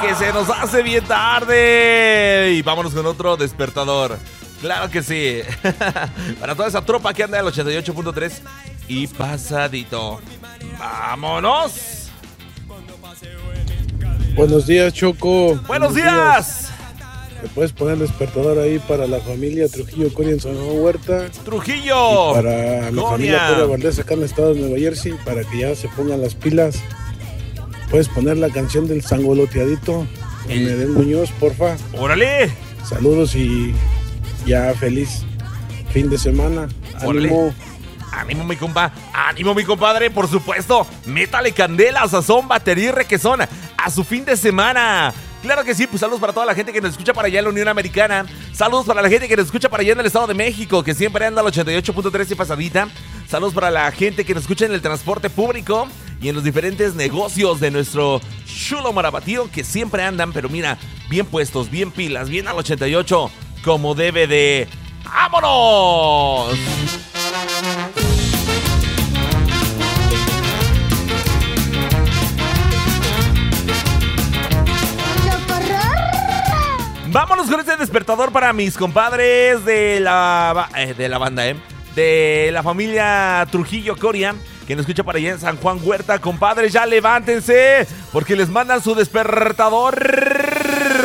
que se nos hace bien tarde. Y vámonos con otro despertador. Claro que sí. Para toda esa tropa que anda del 88.3 y pasadito. ¡Vámonos! Buenos días, Choco. ¡Buenos días! ¿Me puedes poner el despertador ahí para la familia Trujillo Coria en San Juan Huerta? ¡Trujillo! Y para la Coria. familia Coria Valdés acá en el estado de Nueva Jersey, para que ya se pongan las pilas. ¿Puedes poner la canción del sangoloteadito? En Edén Muñoz, porfa. ¡Órale! Saludos y ya feliz fin de semana. ¡Órale! ¡Ánimo! ¡Ánimo, mi compa! ¡Ánimo, mi compadre! Por supuesto, métale candela, sazón, batería y requesón a su fin de semana. Claro que sí, pues saludos para toda la gente que nos escucha para allá en la Unión Americana. Saludos para la gente que nos escucha para allá en el Estado de México, que siempre anda al 88.3 y pasadita. Saludos para la gente que nos escucha en el transporte público y en los diferentes negocios de nuestro chulo Marabatío, que siempre andan, pero mira, bien puestos, bien pilas, bien al 88, como debe de... ¡Vámonos! Vámonos con este despertador para mis compadres de la banda, de la familia Trujillo Coria, que nos escucha para allá en San Juan Huerta. Compadres, ya levántense, porque les mandan su despertador.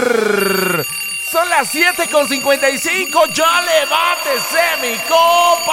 Son las 7:55, ya levántese, mi compa.